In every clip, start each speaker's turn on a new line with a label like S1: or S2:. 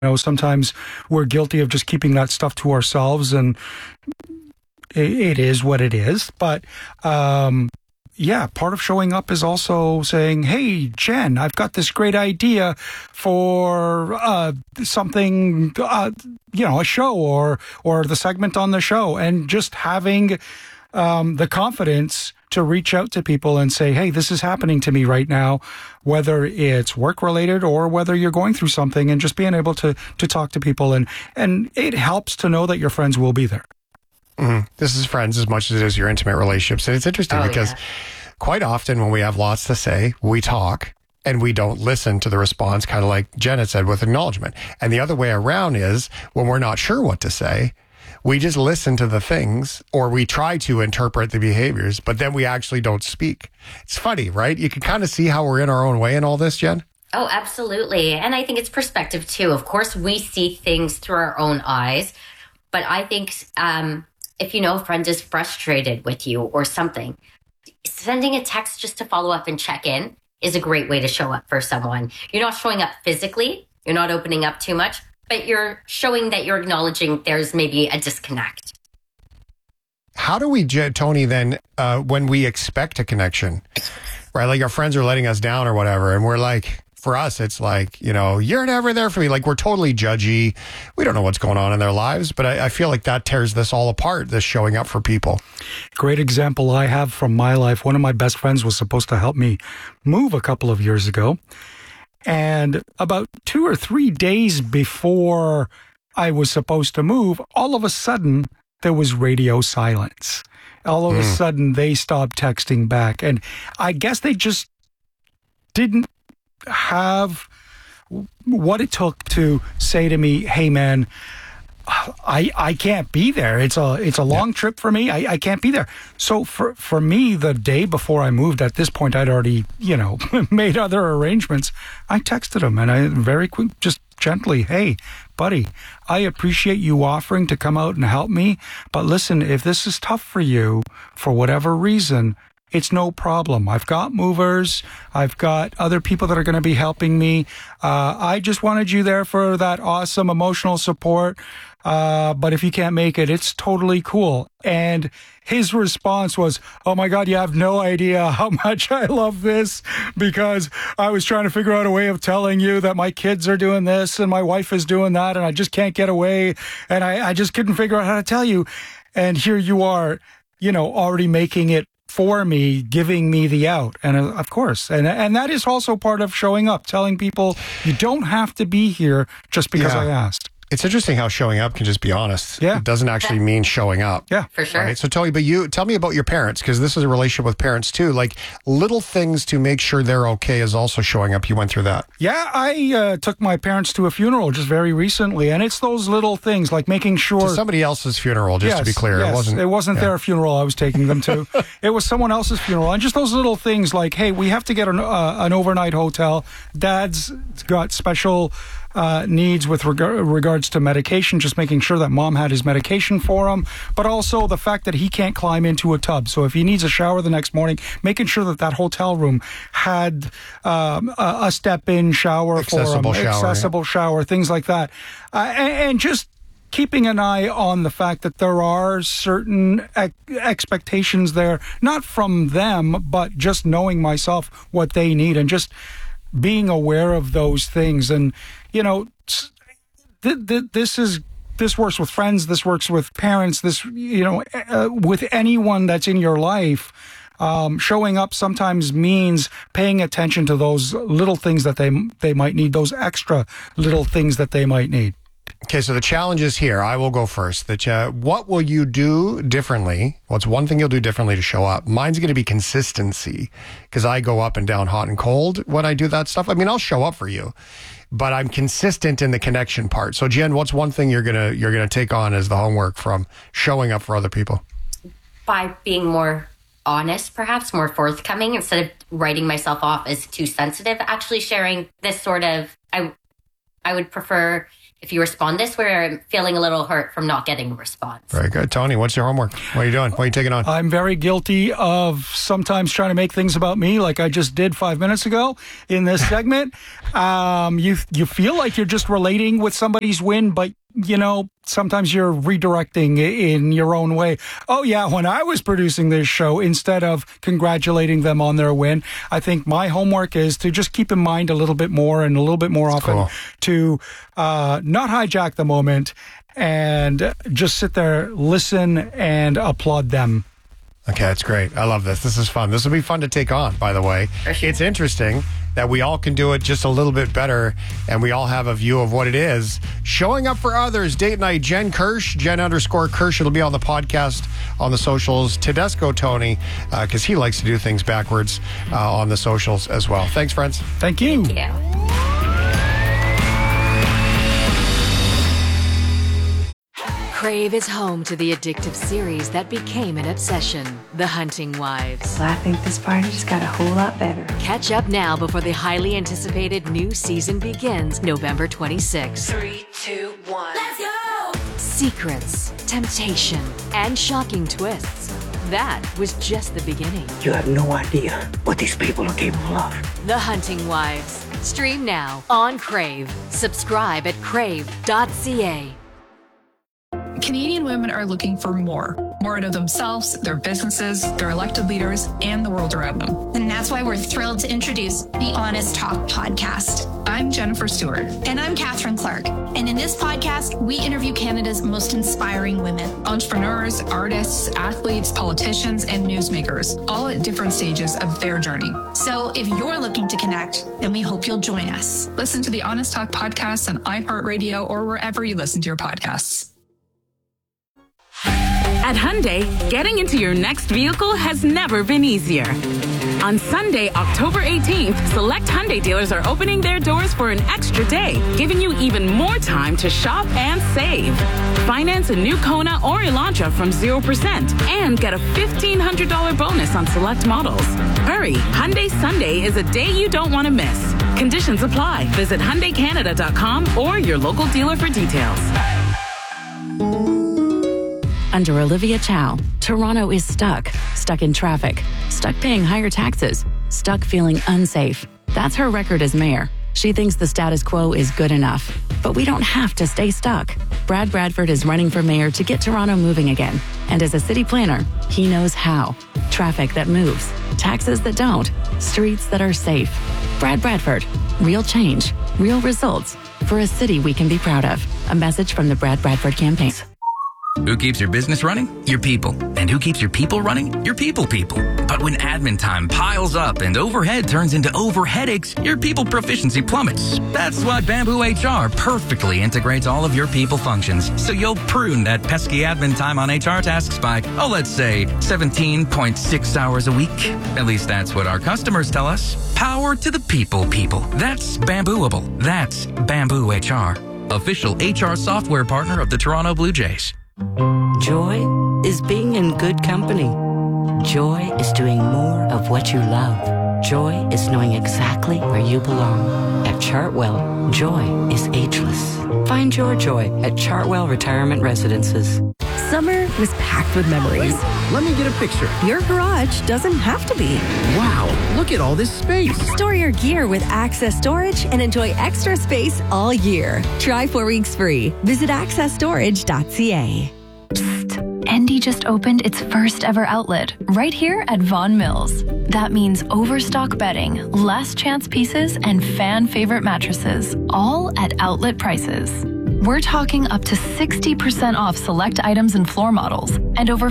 S1: know, sometimes we're guilty of just keeping that stuff to ourselves, and it is what it is. But yeah, part of showing up is also saying, hey, Jen, I've got this great idea for something, a show or the segment on the show, and just having the confidence to reach out to people and say, hey, this is happening to me right now, whether it's work related or whether you're going through something, and just being able to talk to people. And it helps to know that your friends will be there.
S2: Mm-hmm. This is friends as much as it is your intimate relationships. And it's interesting because quite often when we have lots to say, we talk and we don't listen to the response, kind of like Jen said, with acknowledgement. And the other way around is when we're not sure what to say, we just listen to the things, or we try to interpret the behaviors, but then we actually don't speak. It's funny, right? You can kind of see how we're in our own way in all this, Jen.
S3: Oh, absolutely. And I think it's perspective too. Of course, we see things through our own eyes, but I think if you know a friend is frustrated with you or something, sending a text just to follow up and check in is a great way to show up for someone. You're not showing up physically, you're not opening up too much, but you're showing that you're acknowledging there's maybe a disconnect.
S2: How do we, Tony, then, when we expect a connection, right? Like our friends are letting us down or whatever, and we're like, for us, it's like, you're never there for me. Like we're totally judgy. We don't know what's going on in their lives, but I feel like that tears this all apart, this showing up for people.
S1: Great example I have from my life. One of my best friends was supposed to help me move a couple of years ago. And about 2 or 3 days before I was supposed to move, all of a sudden, there was radio silence. All of a sudden, they stopped texting back. And I guess they just didn't have what it took to say to me, hey, man, I can't be there. It's a long trip for me. I can't be there. So for me, the day before I moved, at this point, I'd already, made other arrangements. I texted him and I very quick, just gently, hey, buddy, I appreciate you offering to come out and help me. But listen, if this is tough for you for whatever reason, it's no problem. I've got movers. I've got other people that are going to be helping me. I just wanted you there for that awesome emotional support. But if you can't make it, it's totally cool. And his response was, oh my God, you have no idea how much I love this, because I was trying to figure out a way of telling you that my kids are doing this and my wife is doing that, and I just can't get away. And I just couldn't figure out how to tell you. And here you are, already making it for me, giving me the out. And of course, and that is also part of showing up, telling people you don't have to be here just because I asked.
S2: It's interesting how showing up can just be honest.
S1: Yeah.
S2: It doesn't actually mean showing up.
S1: Yeah.
S3: For sure.
S2: Right? So Tony, but you tell me about your parents, because this is a relationship with parents too. Like little things to make sure they're okay is also showing up. You went through that.
S1: Yeah, I took my parents to a funeral just very recently, and it's those little things like making sure...
S2: To somebody else's funeral, just to be clear.
S1: Yes, it wasn't their funeral I was taking them to. It was someone else's funeral. And just those little things like, hey, we have to get an overnight hotel. Dad's got special needs with regards to medication, just making sure that mom had his medication for him, but also the fact that he can't climb into a tub. So if he needs a shower the next morning, making sure that hotel room had a step-in shower
S2: accessible
S1: for him, accessible shower, things like that. And just keeping an eye on the fact that there are certain expectations there, not from them, but just knowing myself what they need and just being aware of those things. And, this works with friends, this works with parents, with anyone that's in your life. Showing up sometimes means paying attention to those little things that they might need, those extra little things that they might need.
S2: Okay, so the challenge is here. I will go first. What will you do differently? What's one thing you'll do differently to show up? Mine's going to be consistency, because I go up and down, hot and cold when I do that stuff. I mean, I'll show up for you, but I'm consistent in the connection part. So Jen, what's one thing you're gonna take on as the homework from showing up for other people?
S3: By being more honest, perhaps more forthcoming, instead of writing myself off as too sensitive, actually sharing this sort of, I would prefer if you respond this way, I'm feeling a little hurt from not getting a response.
S2: Very good. Tony, what's your homework? What are you doing? What are you taking on?
S1: I'm very guilty of sometimes trying to make things about me, like I just did 5 minutes ago in this segment. You feel like you're just relating with somebody's win, but sometimes you're redirecting in your own way. Oh yeah, when I was producing this show, instead of congratulating them on their win, I think my homework is to just keep in mind a little bit more and a little bit more often to not hijack the moment and just sit there, listen, and applaud them.
S2: Okay, that's great. I love this. This is fun. This will be fun to take on, by the way.
S3: Sure.
S2: It's interesting that we all can do it just a little bit better, and we all have a view of what it is. Showing up for others, date night, Jen Kirsch, Jen_Kirsch. It'll be on the podcast, on the socials. Tedesco Tony, because he likes to do things backwards on the socials as well. Thanks, friends.
S1: Thank you.
S3: Thank you.
S4: Crave is home to the addictive series that became an obsession, The Hunting Wives.
S5: I think this party just got a whole lot better.
S4: Catch up now before the highly anticipated new season begins November 26th.
S5: 3, 2, 1.
S4: Let's go! Secrets, temptation, and shocking twists. That was just the beginning.
S6: You have no idea what these people are capable of.
S4: The Hunting Wives. Stream now on Crave. Subscribe at crave.ca.
S7: Canadian women are looking for more out of themselves, their businesses, their elected leaders, and the world around them.
S8: And that's why we're thrilled to introduce the Honest Talk podcast.
S7: I'm Jennifer Stewart.
S8: And I'm Catherine Clark. And in this podcast, we interview Canada's most inspiring women.
S7: Entrepreneurs, artists, athletes, politicians, and newsmakers, all at different stages of their journey.
S8: So if you're looking to connect, then we hope you'll join us.
S7: Listen to the Honest Talk podcast on iHeartRadio or wherever you listen to your podcasts.
S9: At Hyundai, getting into your next vehicle has never been easier. On Sunday, October 18th, select Hyundai dealers are opening their doors for an extra day, giving you even more time to shop and save. Finance a new Kona or Elantra from 0% and get a $1,500 bonus on select models. Hurry, Hyundai Sunday is a day you don't want to miss. Conditions apply. Visit HyundaiCanada.com or your local dealer for details.
S10: Under Olivia Chow, Toronto is stuck in traffic, stuck paying higher taxes, stuck feeling unsafe. That's her record as mayor. She thinks the status quo is good enough, but we don't have to stay stuck. Brad Bradford is running for mayor to get Toronto moving again. And as a city planner, he knows how. Traffic that moves, taxes that don't, streets that are safe. Brad Bradford, real change, real results for a city we can be proud of. A message from the Brad Bradford campaign.
S11: Who keeps your business running? Your people. And who keeps your people running? Your people. But when admin time piles up and overhead turns into overheadaches, your people proficiency plummets. That's why Bamboo HR perfectly integrates all of your people functions, so you'll prune that pesky admin time on HR tasks by, let's say, 17.6 hours a week. At least that's what our customers tell us. Power to the people. That's Bambooable. That's Bamboo HR. Official HR software partner of the Toronto Blue Jays.
S12: Joy is being in good company. Joy is doing more of what you love. Joy is knowing exactly where you belong. At Chartwell, joy is ageless. Find your joy at Chartwell Retirement Residences.
S13: Summer was packed with memories.
S14: Wait, let me get a picture.
S13: Your garage doesn't have to be.
S14: Wow, look at all this space.
S13: Store your gear with Access Storage and enjoy extra space all year. Try 4 weeks free. Visit accessstorage.ca.
S15: Psst. Endy just opened its first ever outlet right here at Vaughan Mills. That means overstock bedding, last chance pieces, and fan favorite mattresses, all at outlet prices. We're talking up to 60% off select items and floor models, and over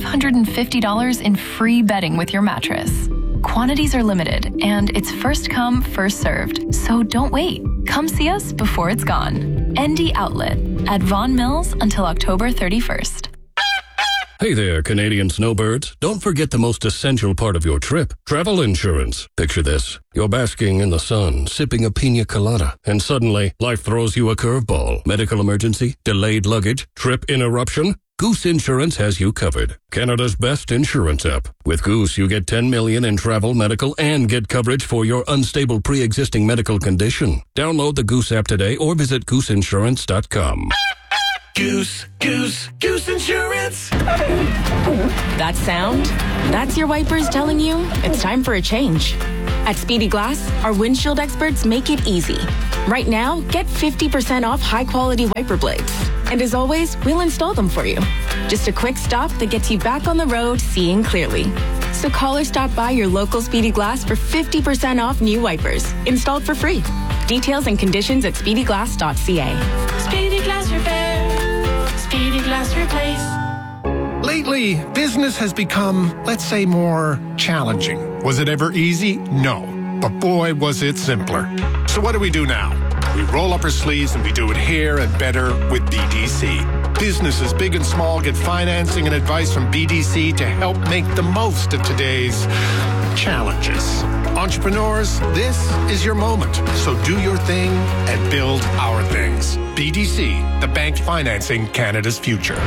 S15: $550 in free bedding with your mattress. Quantities are limited, and it's first come, first served, so don't wait. Come see us before it's gone. Endy Outlet at Vaughan Mills until October 31st.
S16: Hey there, Canadian snowbirds. Don't forget the most essential part of your trip, travel insurance. Picture this. You're basking in the sun, sipping a pina colada, and suddenly life throws you a curveball. Medical emergency, delayed luggage, trip interruption. Goose Insurance has you covered. Canada's best insurance app. With Goose, you get $10 million in travel, medical, and get coverage for your unstable pre-existing medical condition. Download the Goose app today or visit gooseinsurance.com.
S17: Goose Insurance.
S9: That sound? That's your wipers telling you it's time for a change. At Speedy Glass, our windshield experts make it easy. Right now, get 50% off high-quality wiper blades. And as always, we'll install them for you. Just a quick stop that gets you back on the road seeing clearly. So call or stop by your local Speedy Glass for 50% off new wipers, installed for free. Details and conditions at speedyglass.ca.
S17: Speedy Glass Repair. Speedy Glass Replace.
S18: Lately, business has become, let's say, more challenging. Was it ever easy? No. But boy, was it simpler. So what do we do now? We roll up our sleeves and we do it here and better with BDC. Businesses big and small get financing and advice from BDC to help make the most of today's challenges. Entrepreneurs, this is your moment. So do your thing and build our things. BDC, the bank financing Canada's future.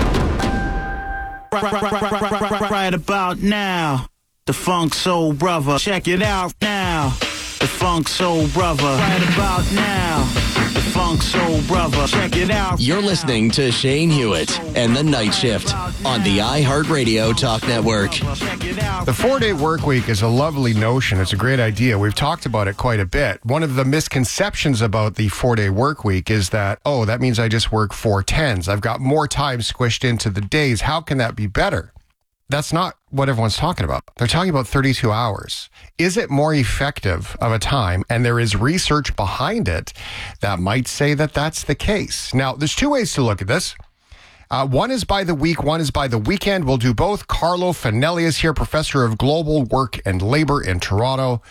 S19: Right about now, the Funk Soul Brother. Check it out now. The Funk Soul Brother. Right about now, the Funk Soul Brother. Check it out.
S20: You're listening to Shane Hewitt and The Night Shift on the iHeartRadio Talk Network.
S2: The 4-day work week is a lovely notion. It's a great idea. We've talked about it quite a bit. One of the misconceptions about the 4-day work week is that, oh, that means I just work 4 10s. I've got more time squished into the days. How can that be better? That's not what everyone's talking about. They're talking about 32 hours. Is it more effective of a time? And there is research behind it that might say that that's the case. Now, there's 2 ways to look at this. One is by the week, one is by the weekend. We'll do both. Carlo Fanelli is here, professor of global work and labor in Toronto.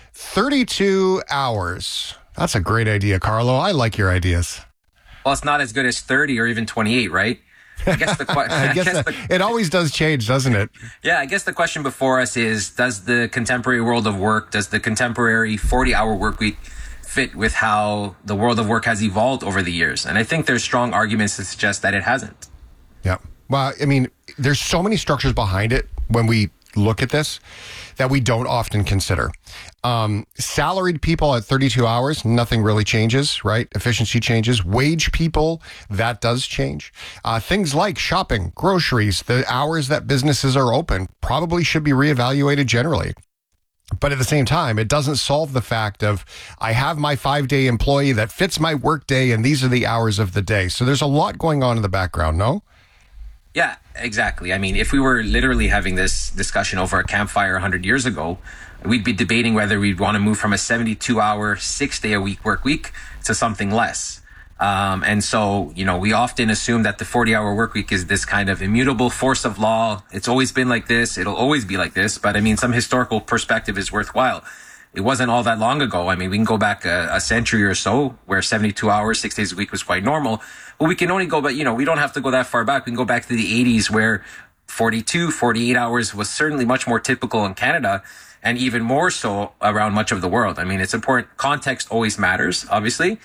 S2: 32 hours. That's a great idea, Carlo. I like your ideas.
S21: Well, it's not as good as 30 or even 28, right? I guess
S2: it always does change, doesn't it?
S21: Yeah, I guess the question before us is, does the contemporary world of work, does the contemporary 40-hour work week fit with how the world of work has evolved over the years? And I think there's strong arguments to suggest that it hasn't.
S2: Yeah. Well, I mean, there's so many structures behind it when we look at this that we don't often consider. Salaried people at 32 hours, nothing really changes, right? Efficiency changes. Wage people, that does change. Things like shopping, groceries, the hours that businesses are open probably should be reevaluated generally. But at the same time, it doesn't solve the fact of, I have my 5-day employee that fits my work day and these are the hours of the day. So there's a lot going on in the background, no?
S21: Yeah, exactly. I mean, if we were literally having this discussion over a campfire 100 years ago, we'd be debating whether we'd want to move from a 72-hour, 6-day-a-week work week to something less. And so, you know, we often assume that the 40-hour work week is this kind of immutable force of law. It's always been like this. It'll always be like this. But I mean, some historical perspective is worthwhile. It wasn't all that long ago. I mean, we can go back a century or so where 72 hours, 6 days a week was quite normal. But we can only go back, you know, we don't have to go that far back. We can go back to the 80s where 42, 48 hours was certainly much more typical in Canada and even more so around much of the world. I mean, it's important. Context always matters, obviously.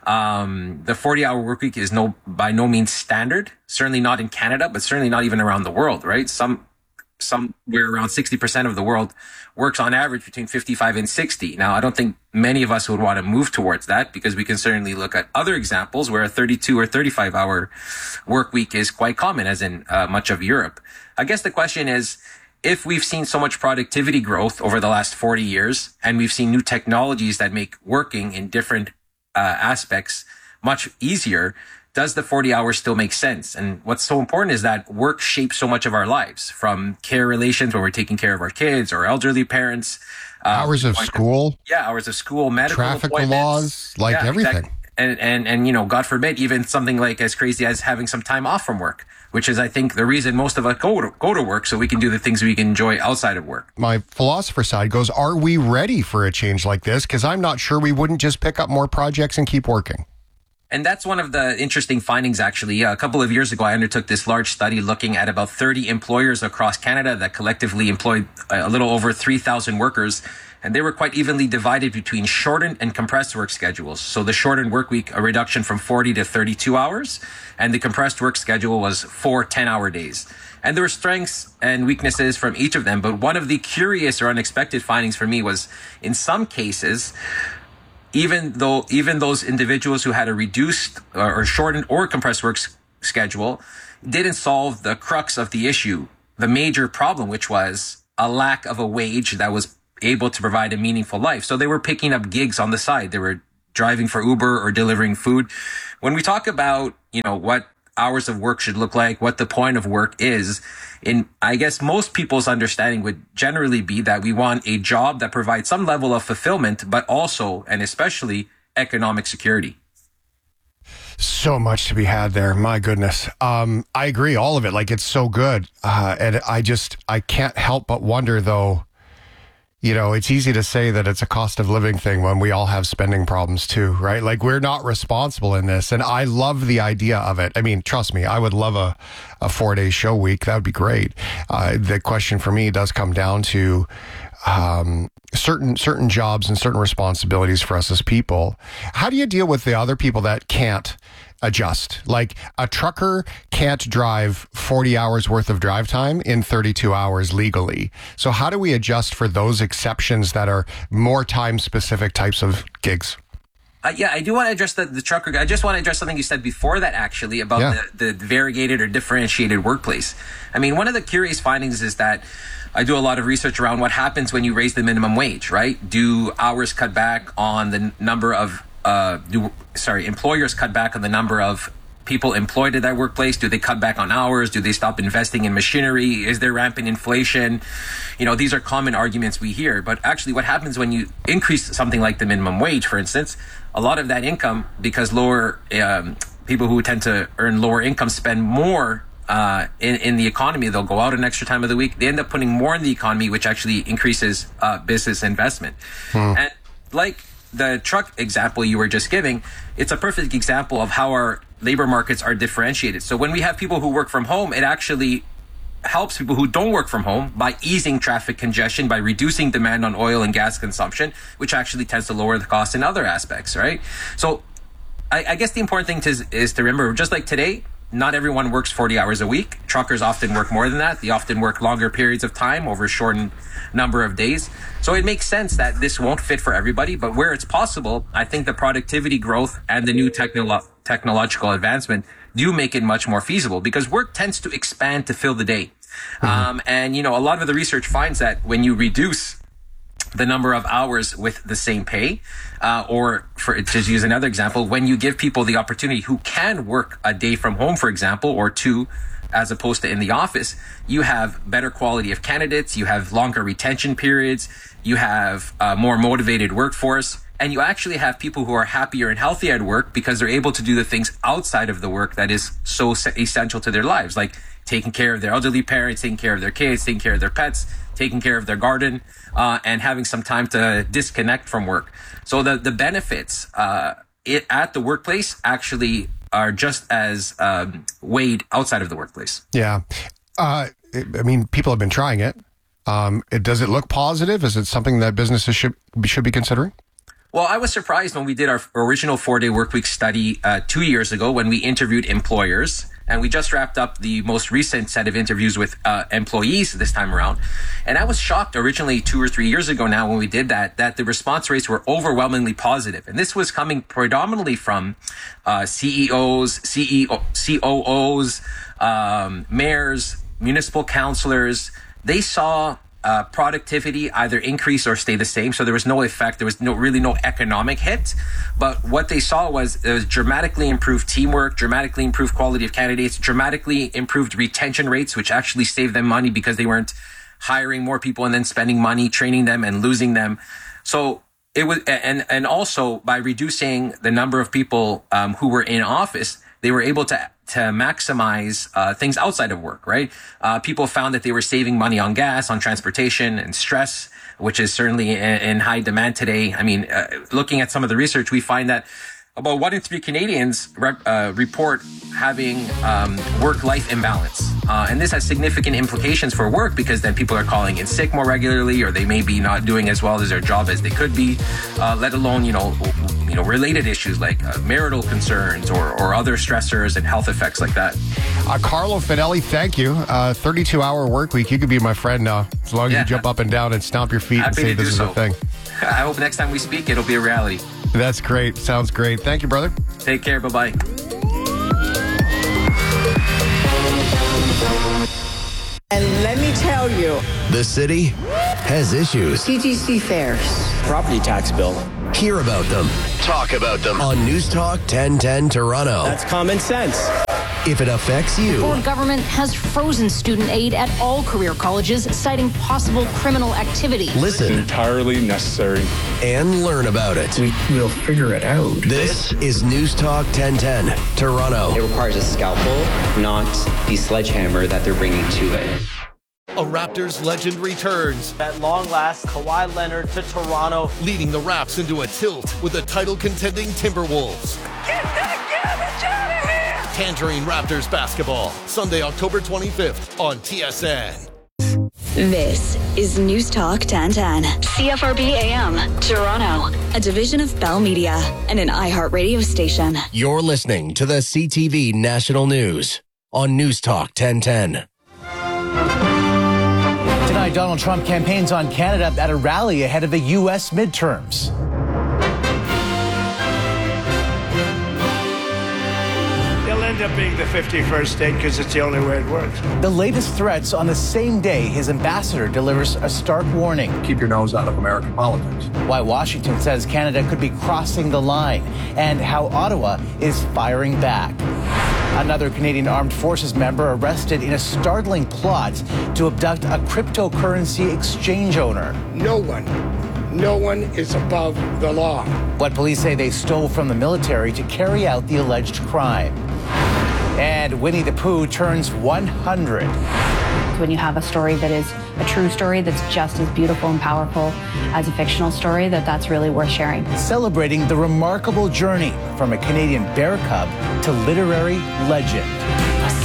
S21: The 40-hour work week is by no means standard, certainly not in Canada, but certainly not even around the world, right? Somewhere around 60% of the world works on average between 55 and 60. Now, I don't think many of us would want to move towards that because we can certainly look at other examples where a 32 or 35-hour work week is quite common, as in much of Europe. I guess the question is, if we've seen so much productivity growth over the last 40 years and we've seen new technologies that make working in different aspects much easier, does the 40 hours still make sense? And what's so important is that work shapes so much of our lives, from care relations where we're taking care of our kids or elderly parents.
S2: Hours of school.
S21: Yeah, hours of school, medical
S2: traffic laws, like everything.
S21: Exactly. And, you know, God forbid, even something like as crazy as having some time off from work, which is, I think, the reason most of us go to work, so we can do the things we can enjoy outside of work.
S2: My philosopher side goes, are we ready for a change like this? Because I'm not sure we wouldn't just pick up more projects and keep working.
S21: And that's one of the interesting findings, actually. A couple of years ago, I undertook this large study looking at about 30 employers across Canada that collectively employed a little over 3,000 workers. And they were quite evenly divided between shortened and compressed work schedules. So the shortened work week, a reduction from 40 to 32 hours. And the compressed work schedule was 4 10-hour days. And there were strengths and weaknesses from each of them. But one of the curious or unexpected findings for me was, in some cases, even those individuals who had a reduced or shortened or compressed work schedule didn't solve the crux of the issue, the major problem, which was a lack of a wage that was able to provide a meaningful life. So they were picking up gigs on the side. They were driving for Uber or delivering food. When we talk about, what hours of work should look like, what the point of work is, I guess most people's understanding would generally be that we want a job that provides some level of fulfillment, but also, and especially, economic security.
S2: So much to be had there. My goodness. I agree. All of it. Like, it's so good. And I can't help but wonder, though, it's easy to say that it's a cost of living thing when we all have spending problems too, right? Like, we're not responsible in this. And I love the idea of it. I mean, trust me, I would love a 4-day show week. That would be great. The question for me does come down to certain jobs and certain responsibilities for us as people. How do you deal with the other people that can't adjust? Like, a trucker can't drive 40 hours worth of drive time in 32 hours legally. So how do we adjust for those exceptions that are more time specific types of gigs?
S21: I do want to address the trucker. I just want to address something you said before that, actually, about the variegated or differentiated workplace. I mean, one of the curious findings is that I do a lot of research around what happens when you raise the minimum wage, right? Do hours cut back on the number of employers cut back on the number of people employed at that workplace? Do they cut back on hours? Do they stop investing in machinery? Is there rampant inflation? These are common arguments we hear. But actually, what happens when you increase something like the minimum wage, for instance, a lot of that income, because lower people who tend to earn lower income spend more in the economy. They'll go out an extra time of the week. They end up putting more in the economy, which actually increases business investment. And like the truck example you were just giving, it's a perfect example of how our labor markets are differentiated. So when we have people who work from home, it actually helps people who don't work from home by easing traffic congestion, by reducing demand on oil and gas consumption, which actually tends to lower the cost in other aspects, right? So I guess the important thing is to remember, just like today, not everyone works 40 hours a week. Truckers often work more than that. They often work longer periods of time over a shortened number of days. So it makes sense that this won't fit for everybody, but where it's possible, I think the productivity growth and the new technological advancement do make it much more feasible, because work tends to expand to fill the day. And a lot of the research finds that when you reduce the number of hours with the same pay, or to use another example, when you give people the opportunity who can work a day from home, for example, or two, as opposed to in the office, you have better quality of candidates, you have longer retention periods, you have a more motivated workforce, and you actually have people who are happier and healthier at work because they're able to do the things outside of the work that is so essential to their lives, like taking care of their elderly parents, taking care of their kids, taking care of their pets, taking care of their garden, and having some time to disconnect from work. So the benefits at the workplace actually are just as weighed outside of the workplace.
S2: Yeah. I mean, people have been trying it. Does it look positive? Is it something that businesses should be considering?
S21: Well, I was surprised when we did our original 4-day workweek study 2 years ago, when we interviewed employers. And we just wrapped up the most recent set of interviews with employees this time around. And I was shocked originally 2 or 3 years ago now when we did that the response rates were overwhelmingly positive. And this was coming predominantly from CEOs, COOs, mayors, municipal councilors. They saw productivity either increase or stay the same. So there was no effect. There was really no economic hit. But what they saw was dramatically improved teamwork, dramatically improved quality of candidates, dramatically improved retention rates, which actually saved them money because they weren't hiring more people and then spending money training them and losing them. So it was, and also by reducing the number of people who were in office, they were able to maximize things outside of work, right? People found that they were saving money on gas, on transportation, and stress, which is certainly in high demand today. I mean, looking at some of the research, we find that about 1 in 3 Canadians report having work-life imbalance. And this has significant implications for work because then people are calling in sick more regularly, or they may be not doing as well as their job as they could be, let alone, related issues like marital concerns or other stressors and health effects like that.
S2: Carlo Finelli, thank you. 32-hour work week. You could be my friend now, as long as you jump up and down and stomp your feet and say this is a thing.
S21: I hope next time we speak, it'll be a reality.
S2: That's great. Sounds great. Thank you, brother.
S21: Take care. Bye-bye.
S1: And let me tell you,
S20: the city has issues.
S1: TTC fares.
S20: Property tax bill. Hear about them. Talk about them on News Talk 1010 Toronto.
S22: That's common sense.
S20: If it affects you.
S23: The Ford government has frozen student aid at all career colleges, citing possible criminal activity.
S20: Listen.
S24: Entirely necessary.
S20: And learn about it.
S22: We'll figure it out.
S20: This is News Talk 1010 Toronto.
S25: It requires a scalpel, not the sledgehammer that they're bringing to it.
S26: A Raptors legend returns.
S27: At long last, Kawhi Leonard to Toronto.
S26: Leading the Raps into a tilt with the title-contending Timberwolves.
S17: Get that garbage out of here!
S26: Tangerine Raptors basketball, Sunday, October 25th on TSN.
S28: This is News Talk 1010, CFRB AM, Toronto, a division of Bell Media and an iHeart radio station.
S20: You're listening to the CTV National News on News Talk 1010.
S29: Tonight, Donald Trump campaigns on Canada at a rally ahead of the U.S. midterms.
S30: They'll end up being the 51st state because it's the only way it works.
S29: The latest threats on the same day his ambassador delivers a stark warning.
S31: Keep your nose out of American politics.
S29: Why Washington says Canada could be crossing the line, and how Ottawa is firing back. Another Canadian Armed Forces member arrested in a startling plot to abduct a cryptocurrency exchange owner.
S32: No one is above the law.
S29: What police say they stole from the military to carry out the alleged crime. And Winnie the Pooh turns 100.
S33: When you have a story that is a true story that's just as beautiful and powerful as a fictional story, that's really worth sharing.
S29: Celebrating the remarkable journey from a Canadian bear cub to literary legend.